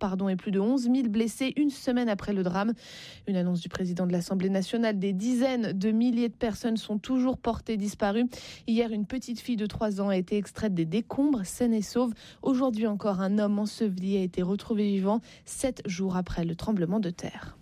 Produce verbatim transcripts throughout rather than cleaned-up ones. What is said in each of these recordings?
pardon, et plus de onze mille blessés une semaine après le drame. Une annonce du président de l'Assemblée nationale. Des dizaines de milliers de personnes sont toujours portées disparues. Hier, une petite fille de trois ans a été extraite des décombres, saine et sauve. Aujourd'hui encore, un homme enseveli a été retrouvé vivant sept jours après le tremblement de terre.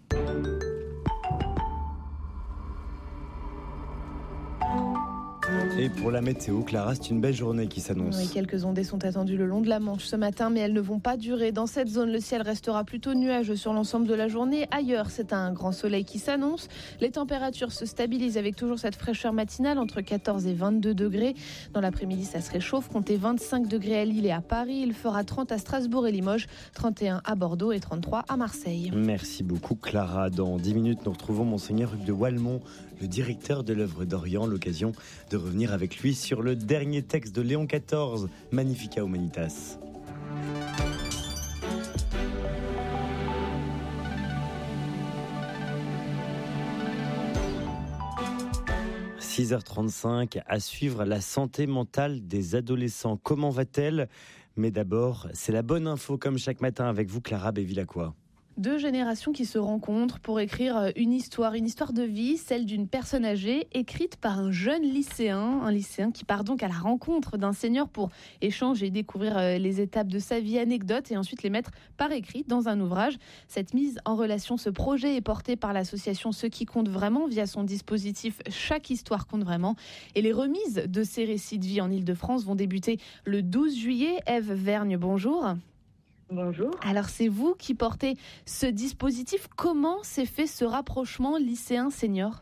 Et pour la météo, Clara, c'est une belle journée qui s'annonce. Oui, quelques ondées sont attendues le long de la Manche ce matin, mais elles ne vont pas durer. Dans cette zone, le ciel restera plutôt nuageux sur l'ensemble de la journée. Ailleurs, c'est un grand soleil qui s'annonce. Les températures se stabilisent avec toujours cette fraîcheur matinale entre quatorze et vingt-deux degrés. Dans l'après-midi, ça se réchauffe. Comptez vingt-cinq degrés à Lille et à Paris. Il fera trente à Strasbourg et Limoges, trente et un à Bordeaux et trente-trois à Marseille. Merci beaucoup, Clara. Dans dix minutes, nous retrouvons Monseigneur Hugues de Walmont, le directeur de l'œuvre d'Orient. L'occasion de revenir avec lui sur le dernier texte de Léon quatorze, Magnificat Humanitas. six heures trente-cinq, à suivre la santé mentale des adolescents. Comment va-t-elle ? Mais d'abord, c'est la bonne info comme chaque matin avec vous, Clara Bévilacqua. Deux générations qui se rencontrent pour écrire une histoire, une histoire de vie, celle d'une personne âgée, écrite par un jeune lycéen, un lycéen qui part donc à la rencontre d'un senior pour échanger et découvrir les étapes de sa vie, anecdotes et ensuite les mettre par écrit dans un ouvrage. Cette mise en relation, ce projet est porté par l'association Ceux qui comptent vraiment via son dispositif Chaque histoire compte vraiment. Et les remises de ces récits de vie en Ile-de-France vont débuter le douze juillet. Ève Vergne, bonjour. Bonjour. Alors c'est vous qui portez ce dispositif. Comment s'est fait ce rapprochement lycéen-senior ?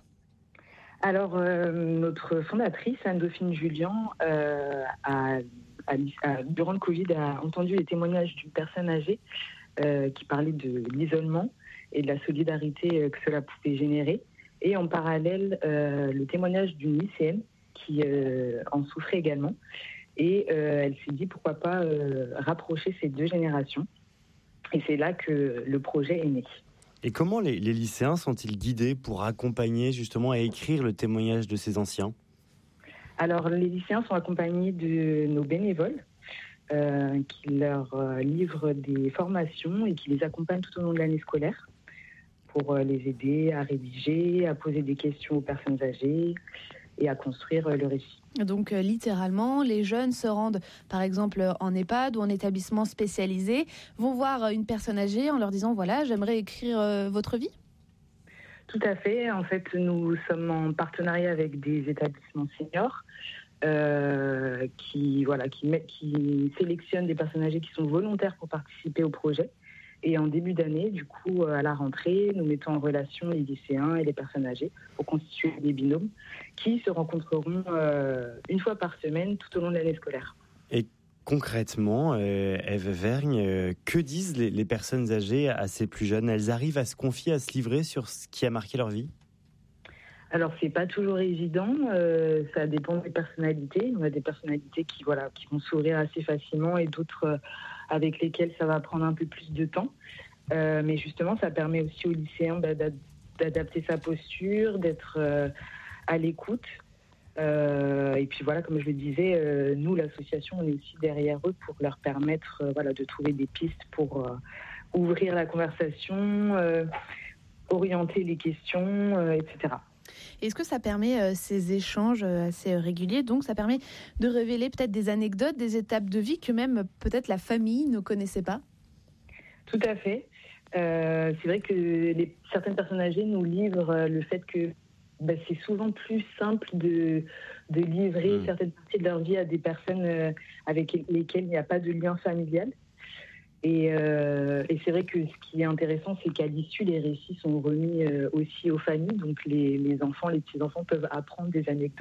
Alors euh, notre fondatrice, Anne-Dauphine Julien, euh, a, a, a, durant le Covid, a entendu les témoignages d'une personne âgée euh, qui parlait de l'isolement et de la solidarité que cela pouvait générer. Et en parallèle, euh, le témoignage d'une lycéenne qui euh, en souffrait également. Et euh, elle s'est dit pourquoi pas euh, rapprocher ces deux générations. Et c'est là que le projet est né. Et comment les, les lycéens sont-ils guidés pour accompagner justement et écrire le témoignage de ces anciens ? Alors les lycéens sont accompagnés de nos bénévoles euh, qui leur euh, livrent des formations et qui les accompagnent tout au long de l'année scolaire pour euh, les aider à rédiger, à poser des questions aux personnes âgées et à construire euh, le récit. Donc euh, littéralement, les jeunes se rendent par exemple en EHPAD ou en établissement spécialisé, vont voir une personne âgée en leur disant voilà, j'aimerais écrire euh, votre vie. Tout à fait. En fait, nous sommes en partenariat avec des établissements seniors euh, qui voilà qui, met, qui sélectionnent des personnes âgées qui sont volontaires pour participer au projet. Et en début d'année, du coup, à la rentrée, nous mettons en relation les lycéens et les personnes âgées pour constituer des binômes qui se rencontreront euh, une fois par semaine tout au long de l'année scolaire. Et concrètement, euh, Ève Vergne, euh, que disent les, les personnes âgées à ces plus jeunes ? Elles arrivent à se confier, à se livrer sur ce qui a marqué leur vie ? Alors, c'est pas toujours évident. Euh, ça dépend des personnalités. On a des personnalités qui, voilà, qui vont s'ouvrir assez facilement et d'autres euh, avec lesquelles ça va prendre un peu plus de temps. Euh, mais justement, ça permet aussi aux lycéens bah, d'adapter sa posture, d'être euh, à l'écoute. Euh, et puis voilà, comme je le disais, euh, nous, l'association, on est aussi derrière eux pour leur permettre euh, voilà, de trouver des pistes pour euh, ouvrir la conversation, euh, orienter les questions, euh, et cetera. Est-ce que ça permet euh, ces échanges euh, assez réguliers, donc ça permet de révéler peut-être des anecdotes, des étapes de vie que même peut-être la famille ne connaissait pas ? Tout à fait. Euh, c'est vrai que les, certaines personnes âgées nous livrent euh, le fait que bah, c'est souvent plus simple de, de livrer mmh. certaines parties de leur vie à des personnes euh, avec lesquelles il n'y a pas de lien familial. Et, euh, et c'est vrai que ce qui est intéressant, c'est qu'à l'issue, les récits sont remis euh, aussi aux familles. Donc les, les enfants, les petits-enfants peuvent apprendre des anecdotes